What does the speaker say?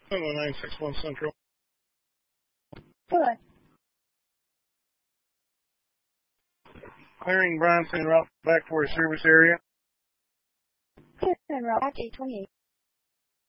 961 Central. Good. Clearing Bronson route back for a service area. Clear and route back 828.